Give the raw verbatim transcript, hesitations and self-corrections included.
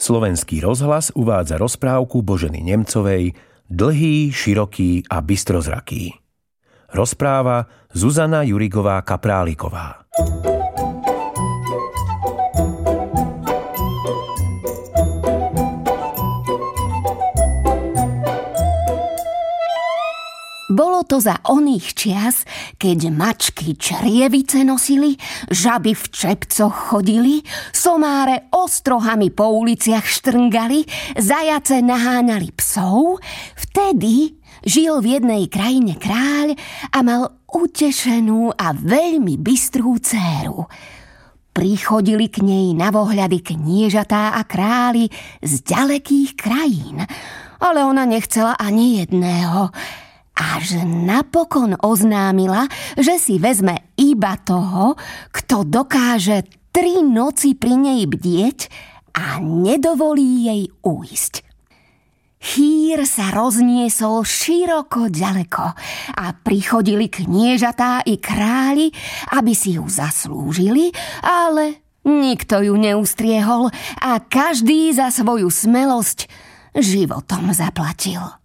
Slovenský rozhlas uvádza rozprávku Boženy Nemcovej Dlhý, široký a bystrozraký. Rozpráva Zuzana Jurigová-Kapráliková. Bolo to za oných čias, keď mačky črievice nosili, žaby v čepcoch chodili, somáre ostrohami po uliciach štrngali, zajace naháňali psov. Vtedy žil v jednej krajine kráľ a mal utešenú a veľmi bystrú dcéru. Prichodili k nej na vohľady kniežatá a králi z ďalekých krajín, ale ona nechcela ani jedného. Až napokon oznámila, že si vezme iba toho, kto dokáže tri noci pri nej bdieť a nedovolí jej ujsť. Chýr sa rozniesol široko ďaleko a prichodili kniežatá i králi, aby si ju zaslúžili, ale nikto ju neustriehol a každý za svoju smelosť životom zaplatil.